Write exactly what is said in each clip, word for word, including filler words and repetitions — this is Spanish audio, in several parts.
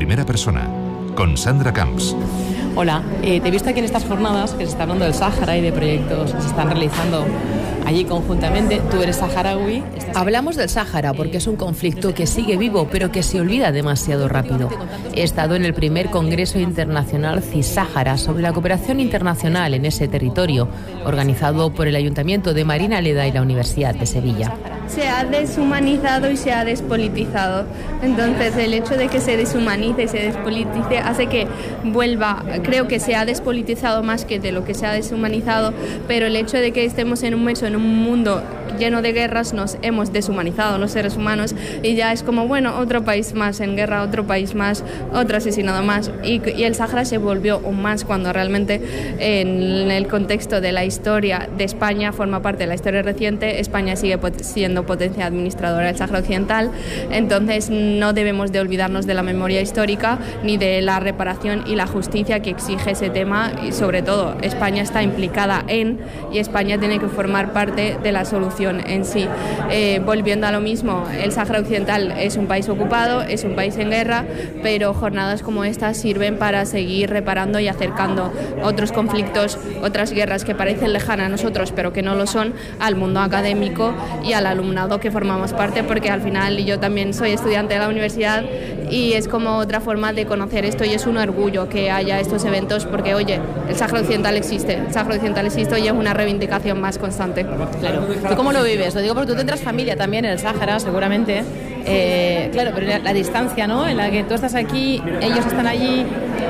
primera persona, con Sandra Camps. Hola, eh, te he visto aquí en estas jornadas que se está hablando del Sáhara y de proyectos que se están realizando allí conjuntamente. Tú eres saharaui. Hablamos del Sáhara porque es un conflicto que sigue vivo, pero que se olvida demasiado rápido. He estado en el primer Congreso Internacional CISáhara sobre la cooperación internacional en ese territorio, organizado por el Ayuntamiento de Marinaleda y la Universidad de Sevilla. Se ha deshumanizado y se ha despolitizado. Entonces, el hecho de que se deshumanice y se despolitice hace que vuelva. Creo que se ha despolitizado más que de lo que se ha deshumanizado, pero el hecho de que estemos en un meso, en un mundo lleno de guerras, nos hemos deshumanizado los seres humanos y ya es como, bueno, otro país más en guerra, otro país más, otro asesinado más. Y, y el Sáhara se volvió aún más cuando realmente en el contexto de la historia de España, forma parte de la historia reciente, España sigue pot- siendo potencia administradora del Sáhara Occidental, entonces no debemos de olvidarnos de la memoria histórica ni de la reparación y la justicia que exige ese tema y sobre todo España está implicada en y España tiene que formar parte de la solución en sí. Eh, volviendo a lo mismo, el Sáhara Occidental es un país ocupado, es un país en guerra, pero jornadas como estas sirven para seguir reparando y acercando otros conflictos, otras guerras que parecen lejanas a nosotros pero que no lo son, al mundo académico y al alumnado que formamos parte, porque al final yo también soy estudiante de la universidad y es como otra forma de conocer esto y es un orgullo que haya estos eventos porque, oye, el Sáhara Occidental existe, el Sáhara Occidental existe y es una reivindicación más constante. Claro. ¿Tú cómo lo vives? Lo digo porque tú tendrás familia también en el Sáhara, seguramente. Eh, claro, pero la, la distancia, ¿no? En la que tú estás aquí, ellos están allí.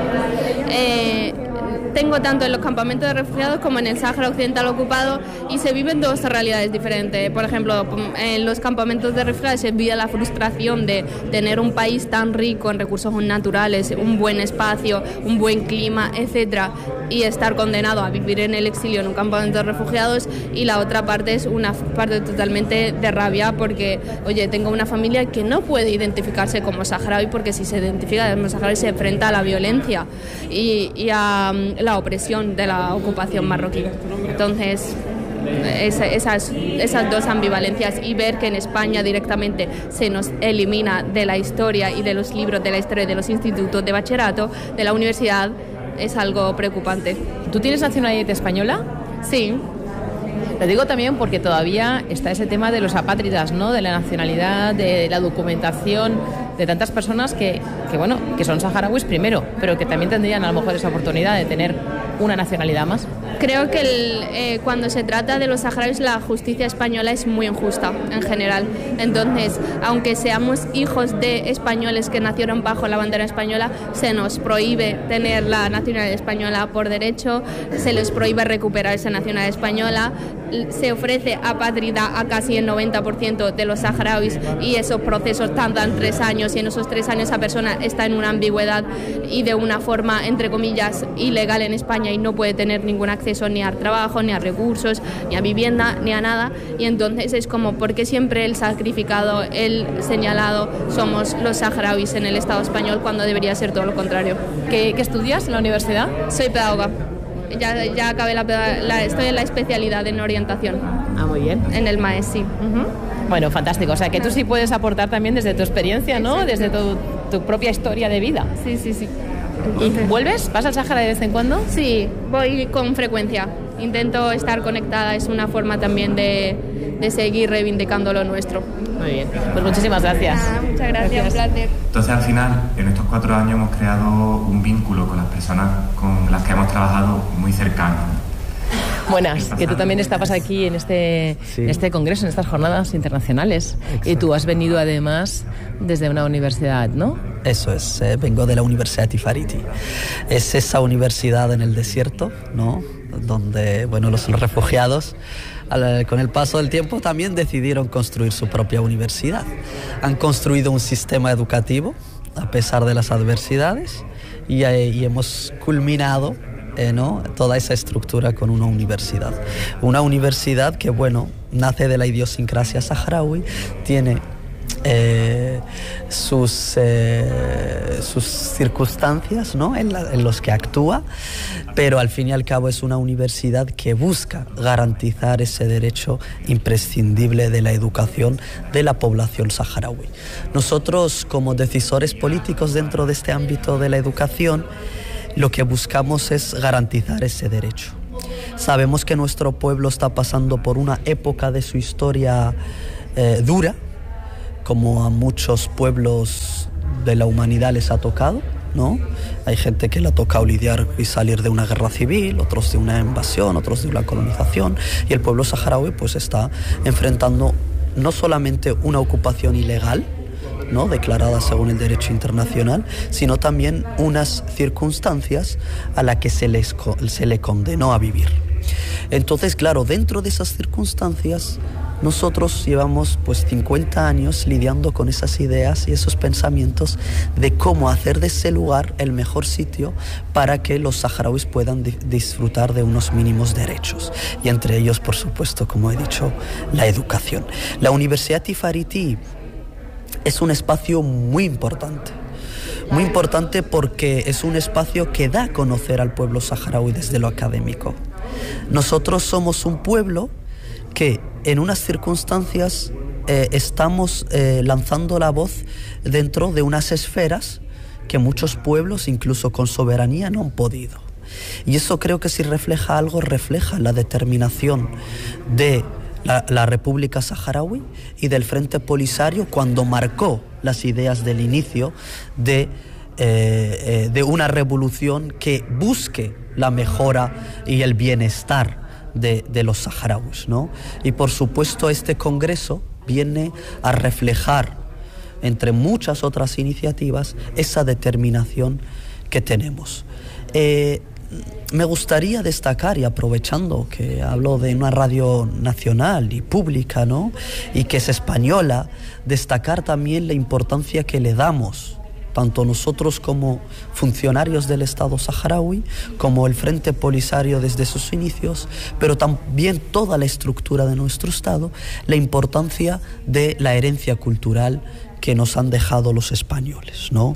Eh, tengo tanto en los campamentos de refugiados como en el Sáhara Occidental ocupado y se viven dos realidades diferentes. Por ejemplo, en los campamentos de refugiados se vive la frustración de tener un país tan rico en recursos naturales, un buen espacio, un buen clima, etcétera, y estar condenado a vivir en el exilio en un campamento de refugiados, y la otra parte es una parte totalmente de rabia porque, oye, tengo una familia que no puede identificarse como saharaui porque si se identifica como saharaui se enfrenta a la violencia y, y a la opresión de la ocupación marroquí. Entonces, esa, esas, esas dos ambivalencias y ver que en España directamente se nos elimina de la historia y de los libros de la historia de los institutos de bachillerato, de la universidad, es algo preocupante. ¿Tú tienes nacionalidad española? Sí. Lo digo también porque todavía está ese tema de los apátridas, ¿no? De la nacionalidad, de la documentación, de tantas personas que, que, bueno, que son saharauis primero, pero que también tendrían a lo mejor esa oportunidad de tener una nacionalidad más. Creo que el, eh, cuando se trata de los saharauis la justicia española es muy injusta en general. Entonces, aunque seamos hijos de españoles que nacieron bajo la bandera española, se nos prohíbe tener la nacionalidad española por derecho, se les prohíbe recuperar esa nacionalidad española, se ofrece apátrida a casi el noventa por ciento de los saharauis y esos procesos tardan tres años y en esos tres años esa persona está en una ambigüedad y de una forma, entre comillas, ilegal en España y no puede tener ningún acceso ni a trabajo, ni a recursos, ni a vivienda, ni a nada. Y entonces es como, ¿por qué siempre el sacrificado, el señalado, somos los saharauis en el Estado español cuando debería ser todo lo contrario? ¿Qué, qué estudias en la universidad? Soy pedagoga. Ya, ya acabé la, la... Estoy en la especialidad en orientación. Ah, muy bien. En el M A E S, sí. Uh-huh. Bueno, fantástico. O sea, que tú sí puedes aportar también desde tu experiencia, ¿no? Desde tu, tu propia historia de vida. Sí, sí, sí. ¿Y vuelves? ¿Vas al Sáhara de vez en cuando? Sí, voy con frecuencia. Intento estar conectada, es una forma también de, de seguir reivindicando lo nuestro. Muy bien, pues muchísimas gracias. Ah, muchas gracias, un placer. Entonces, al final, en estos cuatro años hemos creado un vínculo con las personas con las que hemos trabajado muy cercano. Buenas, que tú también estabas aquí en este, sí. en este congreso, en estas jornadas internacionales. Exacto. Y tú has venido además desde una universidad, ¿no? Eso es, eh, vengo de la Universidad Tifariti. Es esa universidad en el desierto, ¿no? Donde, bueno, los refugiados, al, con el paso del tiempo, también decidieron construir su propia universidad. Han construido un sistema educativo a pesar de las adversidades y, eh, y hemos culminado Eh, ¿no? toda esa estructura con una universidad. Una universidad que, bueno, nace de la idiosincrasia saharaui, tiene eh, sus, eh, sus circunstancias, ¿no? en, la, en los que actúa, pero al fin y al cabo es una universidad que busca garantizar ese derecho imprescindible de la educación de la población saharaui. Nosotros, como decisores políticos dentro de este ámbito de la educación, lo que buscamos es garantizar ese derecho. Sabemos que nuestro pueblo está pasando por una época de su historia eh, dura, como a muchos pueblos de la humanidad les ha tocado, ¿no? Hay gente que le ha tocado lidiar y salir de una guerra civil, otros de una invasión, otros de una colonización, y el pueblo saharaui pues está enfrentando no solamente una ocupación ilegal, ¿no? declarada según el derecho internacional, sino también unas circunstancias a las que se, les, se le condenó a vivir. Entonces, claro, dentro de esas circunstancias, nosotros llevamos pues cincuenta años lidiando con esas ideas y esos pensamientos de cómo hacer de ese lugar el mejor sitio para que los saharauis puedan di- disfrutar de unos mínimos derechos. Y entre ellos, por supuesto, como he dicho, la educación. La Universidad Tifariti es un espacio muy importante. Muy importante porque es un espacio que da a conocer al pueblo saharaui desde lo académico. Nosotros somos un pueblo que en unas circunstancias eh, estamos eh, lanzando la voz dentro de unas esferas que muchos pueblos, incluso con soberanía, no han podido. Y eso creo que si refleja algo, refleja la determinación de la, la República Saharaui y del Frente Polisario cuando marcó las ideas del inicio de, eh, eh, de una revolución que busque la mejora y el bienestar De, de los saharauis, ¿no? Y por supuesto este congreso viene a reflejar, entre muchas otras iniciativas, esa determinación que tenemos. Eh, me gustaría destacar, y aprovechando que hablo de una radio nacional y pública, ¿no? y que es española, destacar también la importancia que le damos tanto nosotros como funcionarios del Estado saharaui, como el Frente Polisario desde sus inicios, pero también toda la estructura de nuestro Estado, la importancia de la herencia cultural que nos han dejado los españoles, ¿no?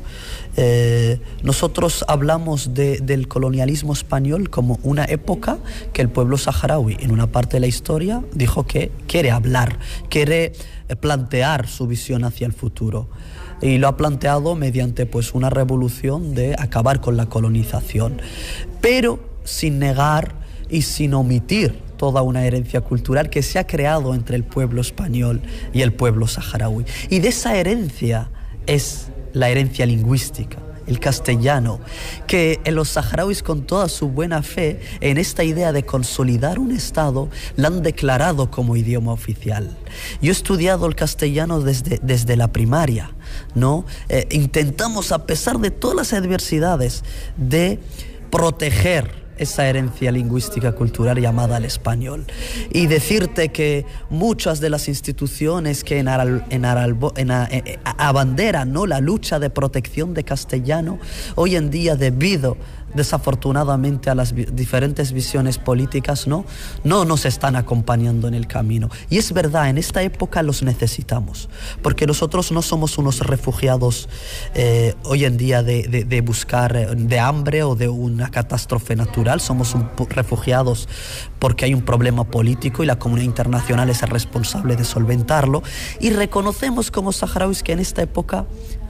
Eh, nosotros hablamos de, del colonialismo español como una época que el pueblo saharaui, en una parte de la historia, dijo que quiere hablar, quiere plantear su visión hacia el futuro. Y lo ha planteado mediante pues, una revolución de acabar con la colonización, pero sin negar y sin omitir toda una herencia cultural que se ha creado entre el pueblo español y el pueblo saharaui. Y de esa herencia es la herencia lingüística, el castellano, que en los saharauis con toda su buena fe en esta idea de consolidar un Estado la han declarado como idioma oficial. Yo he estudiado el castellano desde, desde la primaria, ¿no? Eh, intentamos, a pesar de todas las adversidades, de proteger esa herencia lingüística cultural llamada el español. Y decirte que muchas de las instituciones que en Aral, en Aralbo, en a, en, a, abanderan, ¿no? la lucha de protección de castellano, hoy en día, debido desafortunadamente a las vi- diferentes visiones políticas, ¿no? no nos están acompañando en el camino. Y es verdad, en esta época los necesitamos, porque nosotros no somos unos refugiados eh, hoy en día de, de, de buscar de hambre o de una catástrofe natural, somos un, refugiados porque hay un problema político y la comunidad internacional es el responsable de solventarlo, y reconocemos como saharauis que en esta época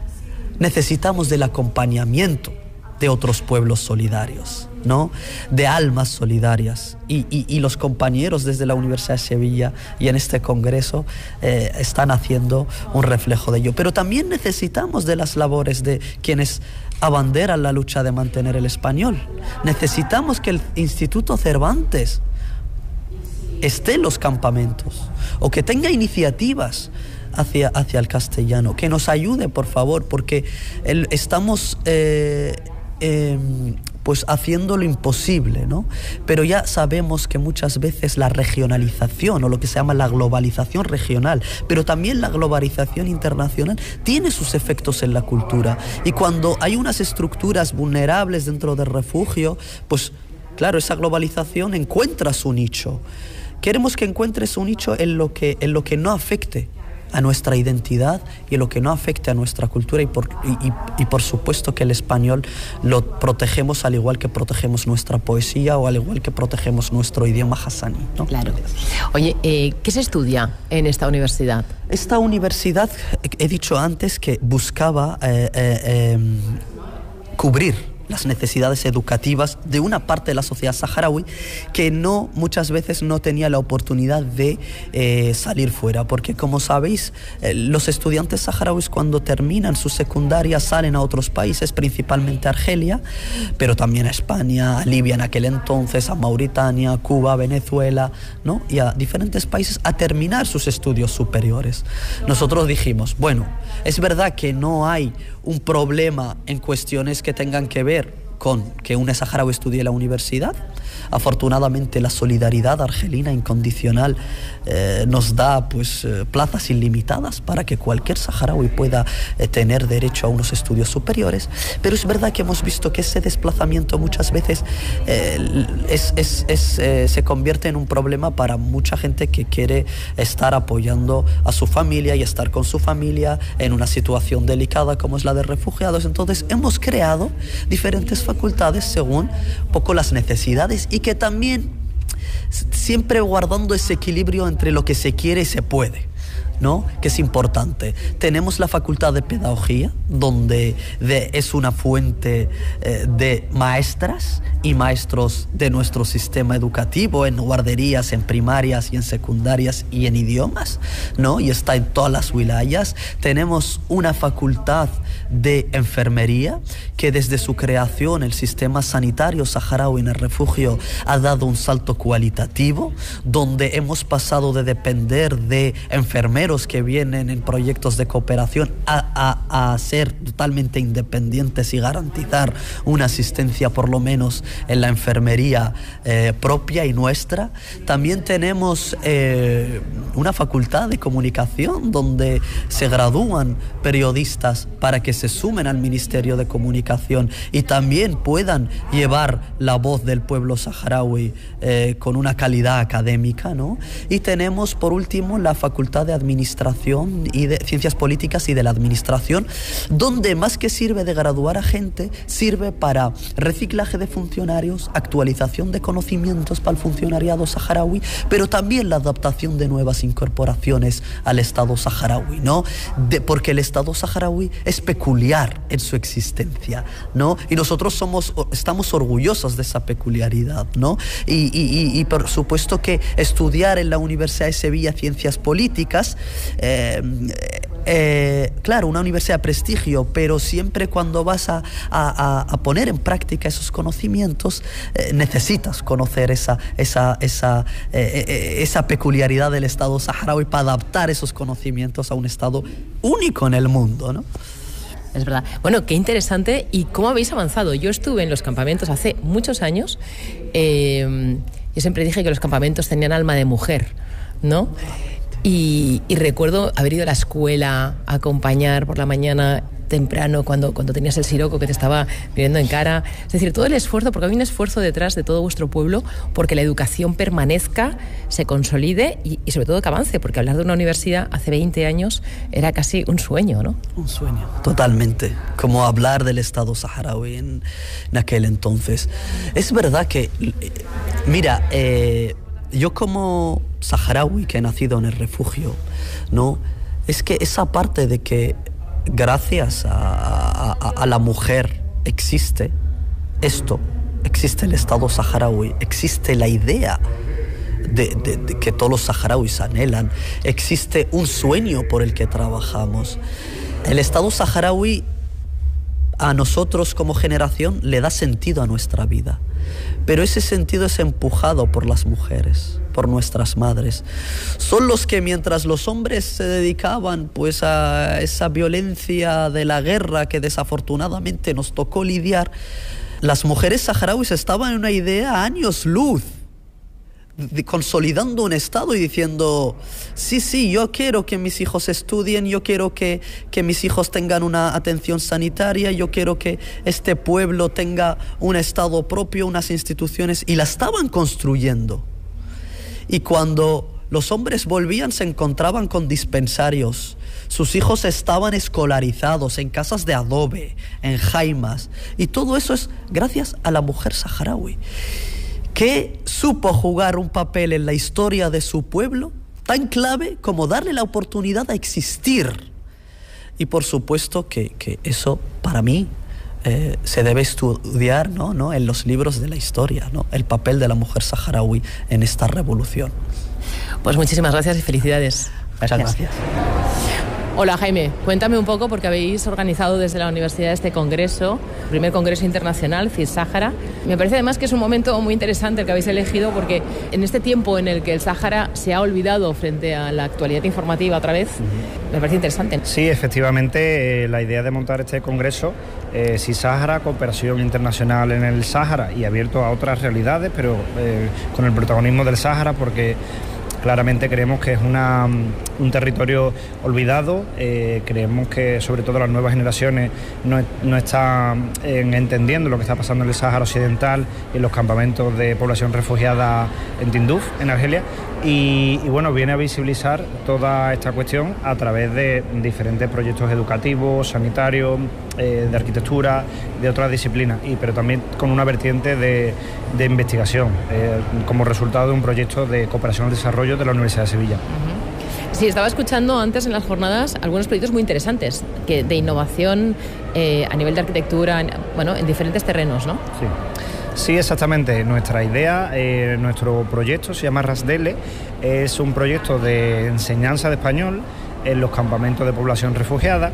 necesitamos del acompañamiento de otros pueblos solidarios, ¿no? de almas solidarias, y, y, y los compañeros desde la Universidad de Sevilla y en este congreso eh, están haciendo un reflejo de ello. Pero también necesitamos de las labores de quienes abanderan la lucha de mantener el español. Necesitamos que el Instituto Cervantes esté en los campamentos o que tenga iniciativas hacia, hacia el castellano, que nos ayude, por favor, porque el, estamos eh, eh, pues haciendo lo imposible, ¿no? Pero ya sabemos que muchas veces la regionalización o lo que se llama la globalización regional, pero también la globalización internacional, tiene sus efectos en la cultura, y cuando hay unas estructuras vulnerables dentro del refugio, pues claro, esa globalización encuentra su nicho. Queremos que encuentre su nicho en lo que, en lo que no afecte a nuestra identidad y lo que no afecte a nuestra cultura, y por, y, y, y por supuesto que el español lo protegemos al igual que protegemos nuestra poesía o al igual que protegemos nuestro idioma hassani, ¿no? Claro. Oye, eh, ¿qué se estudia en esta universidad? Esta universidad, he dicho antes que buscaba eh, eh, eh, cubrir las necesidades educativas de una parte de la sociedad saharaui que no, muchas veces no tenía la oportunidad de eh, salir fuera, porque como sabéis, eh, los estudiantes saharauis cuando terminan su secundaria salen a otros países, principalmente a Argelia, pero también a España, a Libia en aquel entonces, a Mauritania, a Cuba, a Venezuela, ¿no? Y a diferentes países a terminar sus estudios superiores. Nosotros dijimos, bueno, es verdad que no hay un problema en cuestiones que tengan que ver con que un saharaui estudie en la universidad. Afortunadamente la solidaridad argelina incondicional eh, nos da pues eh, plazas ilimitadas para que cualquier saharaui pueda eh, tener derecho a unos estudios superiores, pero es verdad que hemos visto que ese desplazamiento muchas veces eh, es, es, es, eh, se convierte en un problema para mucha gente que quiere estar apoyando a su familia y estar con su familia en una situación delicada como es la de refugiados. Entonces hemos creado diferentes facultades según un poco las necesidades, y que también siempre guardando ese equilibrio entre lo que se quiere y se puede, ¿no? Que es importante. Tenemos la facultad de pedagogía, donde de, es una fuente eh, de maestras y maestros de nuestro sistema educativo, en guarderías, en primarias y en secundarias y en idiomas, ¿no? Y está en todas las wilayas. Tenemos una facultad de enfermería, que desde su creación el sistema sanitario saharaui en el refugio ha dado un salto cualitativo, donde hemos pasado de depender de enfermeros que vienen en proyectos de cooperación a, a, a ser totalmente independientes y garantizar una asistencia por lo menos en la enfermería eh, propia y nuestra. También tenemos eh, una facultad de comunicación donde se gradúan periodistas para que se sumen al Ministerio de Comunicación y también puedan llevar la voz del pueblo saharaui eh, con una calidad académica, ¿no? Y tenemos por último la facultad de Administración y de Ciencias Políticas y de la Administración, donde más que sirve de graduar a gente, sirve para reciclaje de funcionarios, actualización de conocimientos para el funcionariado saharaui, pero también la adaptación de nuevas incorporaciones al Estado saharaui, ¿no? De, porque el Estado saharaui es peculiar en su existencia, ¿no? Y nosotros somos, estamos orgullosos de esa peculiaridad, ¿no? Y, y, y por supuesto que estudiar en la Universidad de Sevilla Ciencias Políticas, eh, eh, claro, una universidad de prestigio, pero siempre cuando vas a, a, a poner en práctica esos conocimientos, eh, necesitas conocer esa, esa, esa, eh, eh, esa peculiaridad del Estado saharaui para adaptar esos conocimientos a un Estado único en el mundo, ¿no? Es verdad. Bueno, qué interesante. ¿Y cómo habéis avanzado? Yo estuve en los campamentos hace muchos años. Eh, yo siempre dije que los campamentos tenían alma de mujer, ¿no? Y, y recuerdo haber ido a la escuela a acompañar por la mañana temprano cuando, cuando tenías el siroco que te estaba mirando en cara. Es decir, todo el esfuerzo, porque hay un esfuerzo detrás de todo vuestro pueblo porque la educación permanezca, se consolide y, y sobre todo que avance, porque hablar de una universidad hace veinte años era casi un sueño, ¿no? Un sueño, totalmente. Como hablar del Estado saharaui en, en aquel entonces. Es verdad que, mira, eh, yo como saharaui que he nacido en el refugio, ¿no? Es que esa parte de que gracias a, a, a la mujer existe esto, existe el Estado saharaui, existe la idea de, de, de que todos los saharauis anhelan, existe un sueño por el que trabajamos. El Estado saharaui a nosotros como generación le da sentido a nuestra vida, pero ese sentido es empujado por las mujeres, por nuestras madres. Son los que mientras los hombres se dedicaban pues a esa violencia de la guerra que desafortunadamente nos tocó lidiar, las mujeres saharauis estaban en una idea a años luz, de, consolidando un Estado y diciendo, sí, sí, yo quiero que mis hijos estudien, yo quiero que, que mis hijos tengan una atención sanitaria, yo quiero que este pueblo tenga un Estado propio, unas instituciones, y la estaban construyendo. Y cuando los hombres volvían, se encontraban con dispensarios. Sus hijos estaban escolarizados en casas de adobe, en jaimas. Y todo eso es gracias a la mujer saharaui, que supo jugar un papel en la historia de su pueblo tan clave como darle la oportunidad a existir. Y por supuesto que, que eso, para mí, eh, se debe estudiar, ¿no? ¿no? en los libros de la historia, ¿no? El papel de la mujer saharaui en esta revolución. Pues muchísimas gracias y felicidades. Muchas gracias. Hola Jaime, cuéntame un poco, porque habéis organizado desde la universidad este congreso, el primer congreso internacional CIS-Sáhara. Me parece además que es un momento muy interesante el que habéis elegido, porque en este tiempo en el que el Sáhara se ha olvidado frente a la actualidad informativa otra vez, uh-huh. me parece interesante. Sí, efectivamente, eh, la idea de montar este congreso, eh, CIS-Sáhara, cooperación internacional en el Sáhara y abierto a otras realidades, pero eh, con el protagonismo del Sáhara, porque claramente creemos que es una, un territorio olvidado, eh, creemos que sobre todo las nuevas generaciones no, no están eh, entendiendo lo que está pasando en el Sáhara Occidental y en los campamentos de población refugiada en Tinduf, en Argelia, y, y bueno, viene a visibilizar toda esta cuestión a través de diferentes proyectos educativos, sanitarios, eh, de arquitectura, de otras disciplinas, y, pero también con una vertiente de, de investigación, eh, como resultado de un proyecto de cooperación al desarrollo de la Universidad de Sevilla. Uh-huh. Sí, estaba escuchando antes en las jornadas algunos proyectos muy interesantes que de innovación eh, a nivel de arquitectura, en, bueno, en diferentes terrenos, ¿no? Sí. Sí, exactamente. Nuestra idea, eh, nuestro proyecto se llama RASDELE, es un proyecto de enseñanza de español en los campamentos de población refugiada.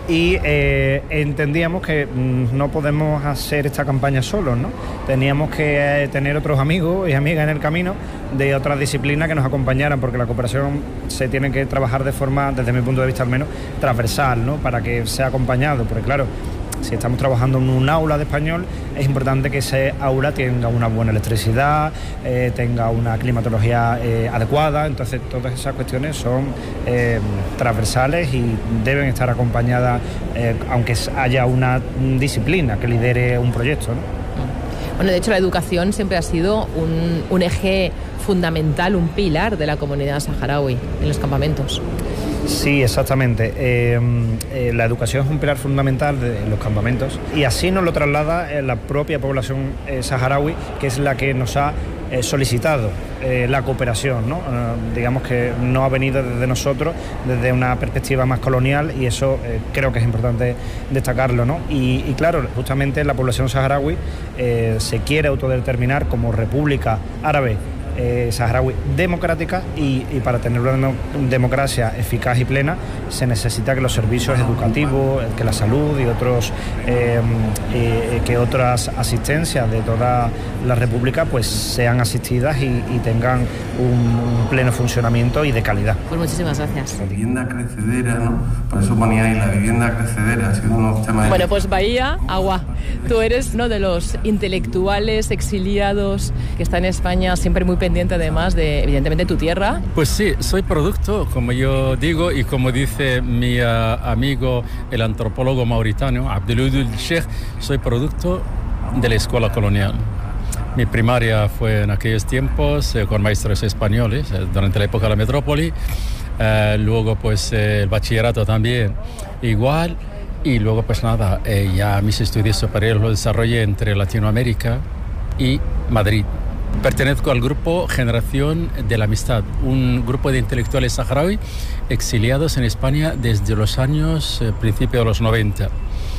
Y eh, entendíamos que mm, no podemos hacer esta campaña solos, ¿no? Teníamos que eh, tener otros amigos y amigas en el camino de otras disciplinas que nos acompañaran, porque la cooperación se tiene que trabajar de forma, desde mi punto de vista al menos, transversal, ¿no? Para que sea acompañado, porque claro, si estamos trabajando en un aula de español, es importante que ese aula tenga una buena electricidad, eh, tenga una climatología eh, adecuada. Entonces todas esas cuestiones son eh, transversales y deben estar acompañadas, eh, aunque haya una disciplina que lidere un proyecto, ¿no? Bueno, de hecho la educación siempre ha sido un, un eje fundamental, un pilar de la comunidad saharaui en los campamentos. Sí, exactamente. Eh, eh, la educación es un pilar fundamental de los campamentos y así nos lo traslada eh, la propia población eh, saharaui, que es la que nos ha eh, solicitado eh, la cooperación, ¿no? Eh, digamos que no ha venido desde nosotros, desde una perspectiva más colonial, y eso eh, creo que es importante destacarlo, ¿no? Y, y claro, justamente la población saharaui eh, se quiere autodeterminar como república árabe Eh, saharaui democrática, y, y para tener una democracia eficaz y plena se necesita que los servicios educativos, que la salud y otros eh, eh, que otras asistencias de toda la república pues sean asistidas y, y tengan un, un pleno funcionamiento y de calidad. Pues muchísimas gracias. La vivienda crecedera, ¿no? Por eso ponía ahí la vivienda crecedera, ha sido unos temas de... Bueno, pues Bahía, agua. Tú eres uno de los intelectuales exiliados que está en España, siempre muy pendiente además de, evidentemente, tu tierra. Pues sí, soy producto, como yo digo, y como dice mi uh, amigo, el antropólogo mauritano, Abdeludul Sheikh, soy producto de la escuela colonial. Mi primaria fue en aquellos tiempos eh, con maestros españoles, eh, durante la época de la metrópoli. Eh, luego, pues, eh, el bachillerato también igual. Y luego, pues nada, eh, ya mis estudios superiores los desarrollé entre Latinoamérica y Madrid. Pertenezco al grupo Generación de la Amistad, un grupo de intelectuales saharaui exiliados en España desde los años, eh, principios de los noventa.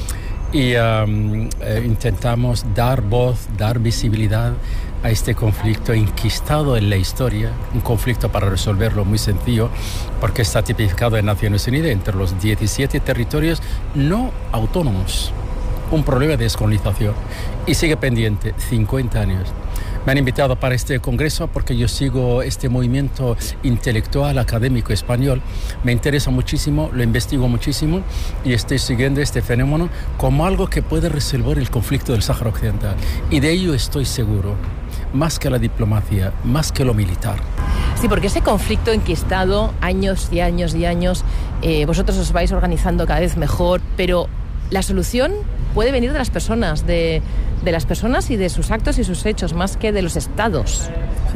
Y um, eh, intentamos dar voz, dar visibilidad a este conflicto enquistado en la historia, un conflicto para resolverlo muy sencillo, porque está tipificado en Naciones Unidas entre los diecisiete territorios no autónomos. Un problema de descolonización. Y sigue pendiente, cincuenta años. Me han invitado para este congreso porque yo sigo este movimiento intelectual, académico español. Me interesa muchísimo, lo investigo muchísimo y estoy siguiendo este fenómeno como algo que puede resolver el conflicto del Sáhara Occidental. Y de ello estoy seguro, más que la diplomacia, más que lo militar. Sí, porque ese conflicto enquistado, años y años y años, eh, vosotros os vais organizando cada vez mejor, pero la solución puede venir de las personas, de, de las personas y de sus actos y sus hechos, más que de los estados.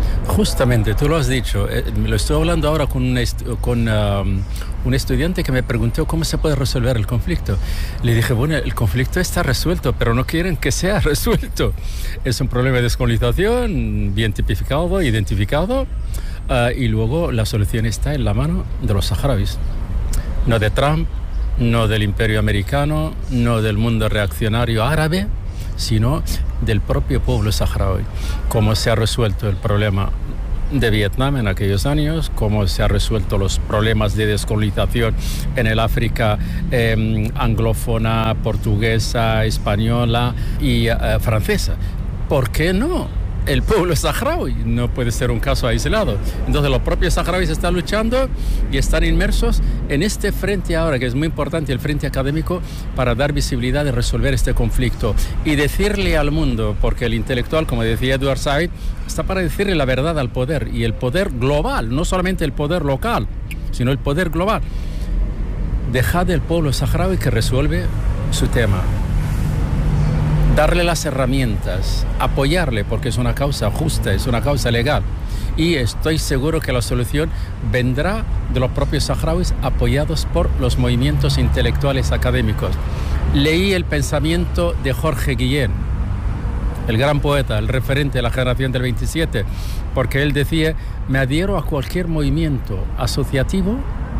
Justamente, tú lo has dicho. Eh, lo estoy hablando ahora con, un, est- con um, un estudiante que me preguntó cómo se puede resolver el conflicto. Le dije, bueno, el conflicto está resuelto, pero no quieren que sea resuelto. Es un problema de descolonización, bien tipificado, identificado, uh, y luego la solución está en la mano de los saharauis. No de Trump, no del imperio americano, no del mundo reaccionario árabe, sino del propio pueblo saharaui. Cómo se ha resuelto el problema de Vietnam en aquellos años, cómo se han resuelto los problemas de descolonización en el África eh, anglófona, portuguesa, española y eh, francesa. ¿Por qué no? El pueblo saharaui no puede ser un caso aislado. Entonces los propios saharauis están luchando y están inmersos en este frente ahora, que es muy importante, el frente académico, para dar visibilidad y resolver este conflicto. Y decirle al mundo, porque el intelectual, como decía Edward Said, está para decirle la verdad al poder, y el poder global, no solamente el poder local, sino el poder global. Dejad el pueblo saharaui que resuelve su tema. Darle las herramientas, apoyarle, porque es una causa justa, es una causa legal. Y estoy seguro que la solución vendrá de los propios saharauis, apoyados por los movimientos intelectuales académicos. Leí el pensamiento de Jorge Guillén, el gran poeta, el referente de la generación del veintisiete, porque él decía, me adhiero a cualquier movimiento asociativo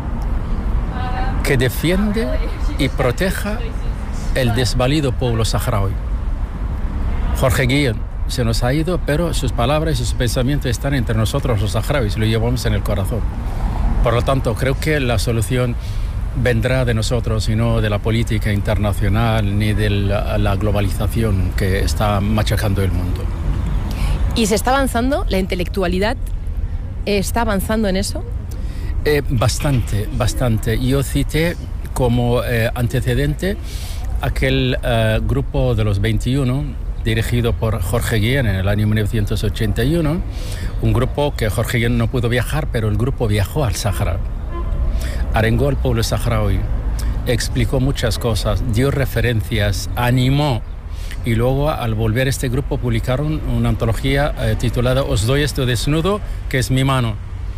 que defiende y proteja el desvalido pueblo saharaui. Jorge Guillén se nos ha ido, pero sus palabras y sus pensamientos están entre nosotros los saharauis, lo llevamos en el corazón. Por lo tanto, creo que la solución vendrá de nosotros y no de la política internacional ni de la, la globalización que está machacando el mundo. ¿Y se está avanzando? ¿La intelectualidad está avanzando en eso? Eh, bastante, bastante. Yo cité como eh, antecedente aquel eh, grupo de los veintiuno, dirigido por Jorge Guillén en el año mil novecientos ochenta y uno, un grupo que Jorge Guillén no pudo viajar, pero el grupo viajó al Sáhara, arengó al pueblo saharaui, explicó muchas cosas, dio referencias, animó, y luego al volver este grupo publicaron una antología eh, titulada Os doy esto desnudo, que es mi mano.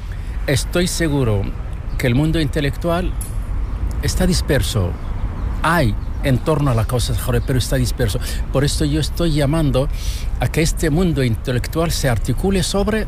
Estoy seguro que el mundo intelectual está disperso, hay en torno a la causa saharaui, pero está disperso. Por esto yo estoy llamando a que este mundo intelectual se articule sobre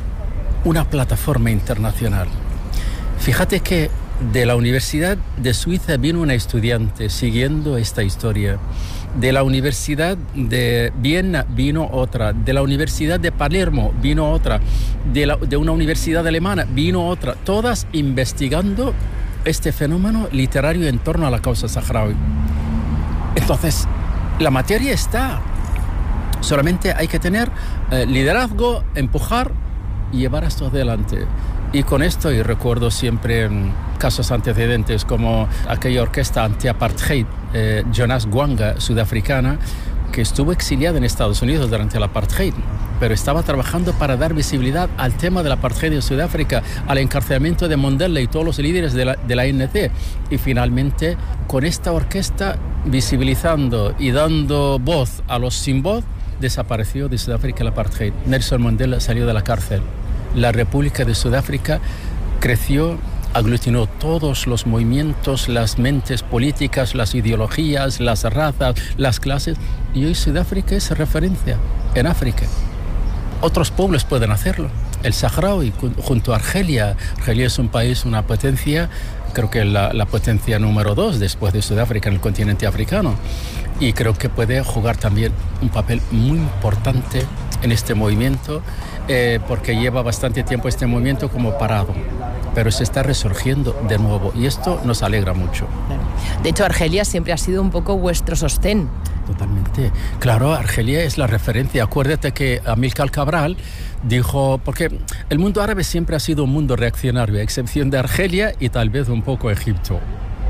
una plataforma internacional. Fíjate que de la Universidad de Suiza vino una estudiante siguiendo esta historia. De la Universidad de Viena vino otra. De la Universidad de Palermo vino otra. De, la, de una universidad alemana vino otra. Todas investigando este fenómeno literario en torno a la causa saharaui. Entonces, la materia está. Solamente hay que tener eh, liderazgo, empujar y llevar esto adelante. Y con esto, y recuerdo siempre um, casos antecedentes como aquella orquesta anti-apartheid, eh, Jonas Gwanga, sudafricana, que estuvo exiliada en Estados Unidos durante el apartheid, pero estaba trabajando para dar visibilidad al tema del apartheid en Sudáfrica, al encarcelamiento de Mandela y todos los líderes de la, de la A N C. Y finalmente, con esta orquesta visibilizando y dando voz a los sin voz, desapareció de Sudáfrica el apartheid. Nelson Mandela salió de la cárcel. La República de Sudáfrica creció, aglutinó todos los movimientos, las mentes políticas, las ideologías, las razas, las clases, y hoy Sudáfrica es referencia en África. Otros pueblos pueden hacerlo. El saharaui junto a Argelia. Argelia es un país, una potencia, creo que la, la potencia número dos después de Sudáfrica en el continente africano, y creo que puede jugar también un papel muy importante en este movimiento, eh, porque lleva bastante tiempo este movimiento como parado, pero se está resurgiendo de nuevo, y esto nos alegra mucho. De hecho, Argelia siempre ha sido un poco vuestro sostén. Totalmente. Claro, Argelia es la referencia. Acuérdate que Amílcar Cabral dijo, porque el mundo árabe siempre ha sido un mundo reaccionario, a excepción de Argelia y tal vez un poco Egipto,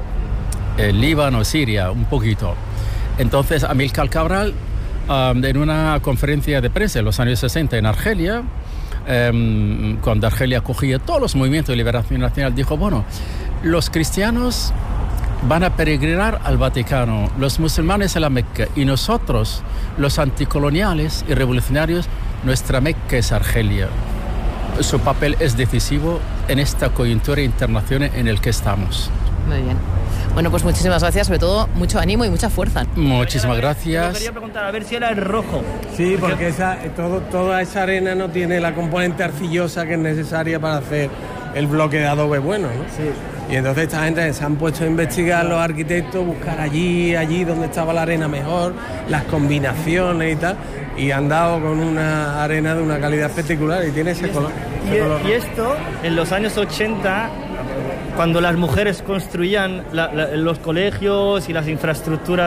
el Líbano, Siria, un poquito. Entonces, Amílcar Cabral, um, en una conferencia de prensa en los años sesenta en Argelia, um, cuando Argelia acogía todos los movimientos de liberación nacional, dijo, bueno, los cristianos van a peregrinar al Vaticano, los musulmanes a la Meca, y nosotros, los anticoloniales y revolucionarios, nuestra Meca es Argelia. su papel es decisivo en esta coyuntura internacional en el que estamos. Muy bien. Bueno, pues muchísimas gracias, sobre todo mucho ánimo y mucha fuerza. Muchísimas gracias. Yo quería preguntar, a ver si era el rojo. Sí, porque esa, todo, toda esa arena no tiene la componente arcillosa que es necesaria para hacer el bloque de adobe bueno, ¿no? Sí. Y entonces esta gente se han puesto a investigar, los arquitectos, buscar allí, allí donde estaba la arena mejor, las combinaciones y tal, y han dado con una arena de una calidad espectacular y tiene ese y color. Y, ese color. y esto, en los años ochenta, cuando las mujeres construían la, la, los colegios y las infraestructuras